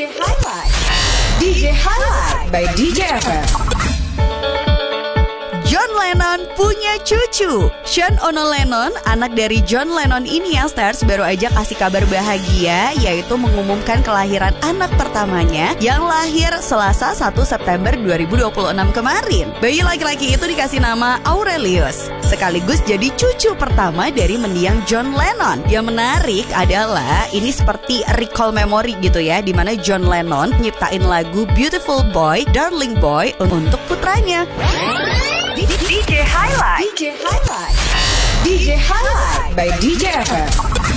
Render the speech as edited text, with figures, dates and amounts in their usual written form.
Highlight. DJ Highlight by DJ FM. John Lennon punya cucu. Sean Ono Lennon, anak dari John Lennon Iniesta, baru aja kasih kabar bahagia, yaitu mengumumkan kelahiran anak pertamanya yang lahir Selasa 1 September 2026 kemarin. Bayi laki-laki itu dikasih nama Aurelius, sekaligus jadi cucu pertama dari mendiang John Lennon. Yang menarik adalah ini seperti recall memory gitu ya, dimana John Lennon nyiptain lagu Beautiful Boy, Darling Boy untuk putranya. DJ Highlight. DJ Highlight by DJ FM.